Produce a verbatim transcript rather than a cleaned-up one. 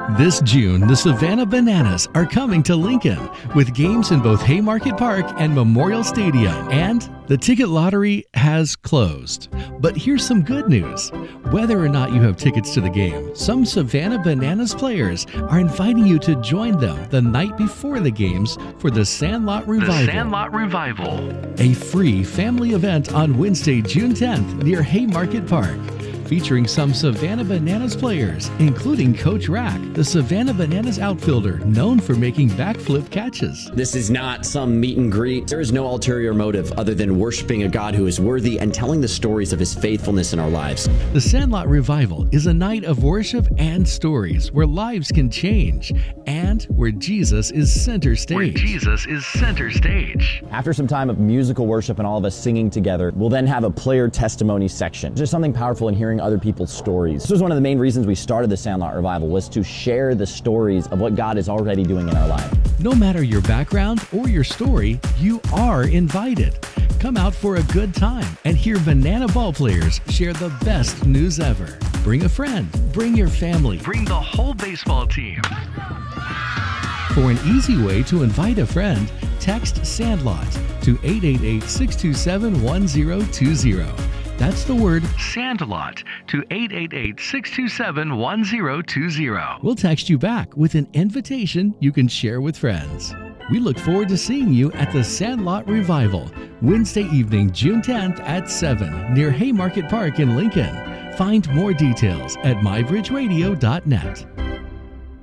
This June, the Savannah Bananas are coming to Lincoln with games in both Haymarket Park and Memorial Stadium. And the ticket lottery has closed. But here's some good news. Whether or not you have tickets to the game, some Savannah Bananas players are inviting you to join them the night before the games for the Sandlot Revival. The Sandlot Revival. A free family event on Wednesday, June tenth near Haymarket Park, featuring some Savannah Bananas players, including Coach Rack, the Savannah Bananas outfielder known for making backflip catches. This is not some meet and greet. There is no ulterior motive other than worshiping a God who is worthy and telling the stories of his faithfulness in our lives. The Sandlot Revival is a night of worship and stories where lives can change and where Jesus is center stage. Where Jesus is center stage. After some time of musical worship and all of us singing together, we'll then have a player testimony section. There's something powerful in hearing other people's stories. This was one of the main reasons we started the Sandlot Revival, was to share the stories of what God is already doing in our life. No matter your background or your story, you are invited. Come out for a good time and hear Banana ball players share the best news ever. Bring a friend, bring your family, Bring the whole baseball team. For an easy way to invite a friend, text Sandlot to eight eight eight, six two seven, one zero two zero. That's the word Sandlot to eight eight eight, six two seven, one zero two zero. We'll text you back with an invitation you can share with friends. We look forward to seeing you at the Sandlot Revival, Wednesday evening, June tenth at seven near Haymarket Park in Lincoln. Find more details at my bridge radio dot net.